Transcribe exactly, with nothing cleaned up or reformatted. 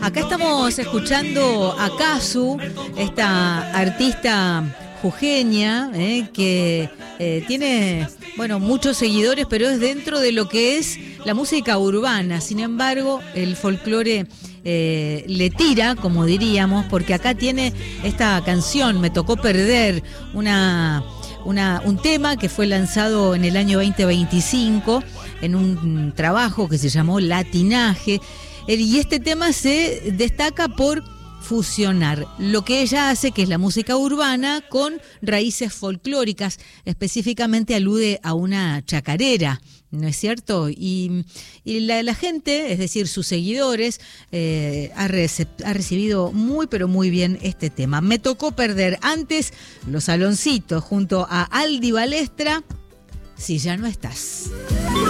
Acá estamos escuchando a Casu, esta artista jujeña, eh, que eh, tiene, bueno, muchos seguidores, pero es dentro de lo que es la música urbana. Sin embargo, el folclore eh, le tira, como diríamos, porque acá tiene esta canción, Me Tocó Perder, una... Una, un tema que fue lanzado en el año veinte veinticinco en un trabajo que se llamó Latinaje, y este tema se destaca por fusionar lo que ella hace, que es la música urbana, con raíces folclóricas. Específicamente alude a una chacarera, ¿no es cierto? Y, y la, la gente, es decir, sus seguidores, eh, ha, recep- ha recibido muy, pero muy bien este tema. Me Tocó Perder. Antes, Los Saloncitos, junto a Aldi Balestra, Si Ya No Estás.